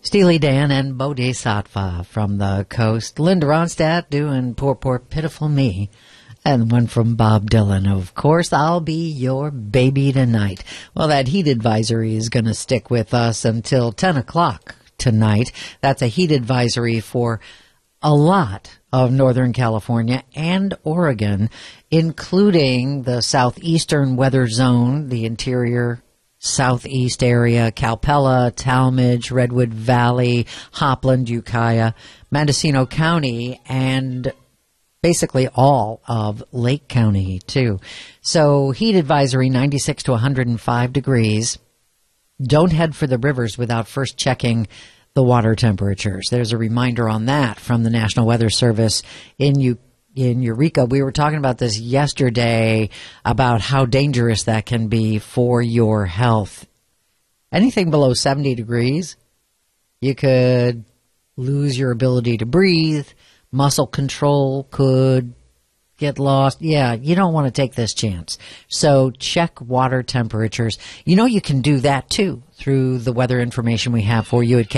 Steely Dan and Bodhisattva from the coast. Linda Ronstadt doing Poor, Poor, Pitiful Me. And one from Bob Dylan, of course, I'll Be Your Baby Tonight. Well, that heat advisory is going to stick with us until 10 o'clock tonight. That's a heat advisory for a lot of Northern California and Oregon, including the southeastern weather zone, the interior southeast area, Calpella, Talmadge, Redwood Valley, Hopland, Ukiah, Mendocino County, and basically all of Lake County, too. So heat advisory, 96 to 105 degrees. Don't head for the rivers without first checking the water temperatures. There's a reminder on that from the National Weather Service in Eureka. We were talking about this yesterday, about how dangerous that can be for your health. Anything below 70 degrees, you could lose your ability to breathe. Muscle control could get lost. Yeah, you don't want to take this chance. So check water temperatures. You know, you can do that too through the weather information we have for you at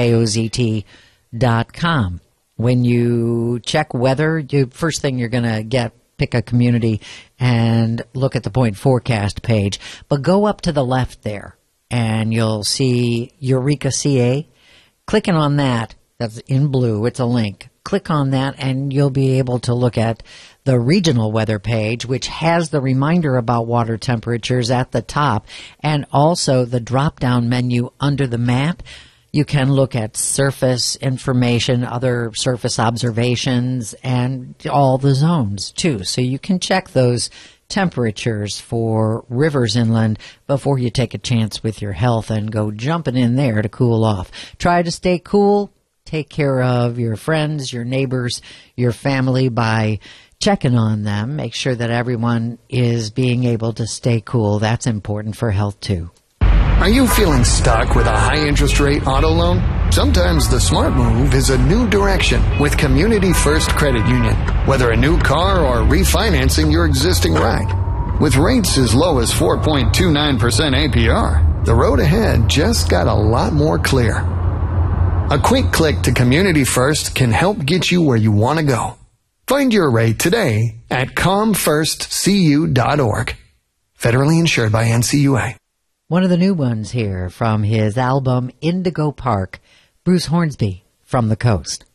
KOZT.com. When you check weather, first thing you're going to pick a community and look at the point forecast page. But go up to the left there and you'll see Eureka CA. Clicking on that, that's in blue, it's a link. Click on that and you'll be able to look at the regional weather page, which has the reminder about water temperatures at the top and also the drop-down menu under the map. You can look at surface information, other surface observations, and all the zones, too. So you can check those temperatures for rivers inland before you take a chance with your health and go jumping in there to cool off. Try to stay cool. Take care of your friends, your neighbors, your family by checking on them. Make sure that everyone is being able to stay cool. That's important for health, too. Are you feeling stuck with a high interest rate auto loan? Sometimes the smart move is a new direction with Community First Credit Union. Whether a new car or refinancing your existing ride. With rates as low as 4.29% APR, the road ahead just got a lot more clear. A quick click to Community First can help get you where you want to go. Find your rate today at comfirstcu.org. Federally insured by NCUA. One of the new ones here from his album Indigo Park, Bruce Hornsby from the coast.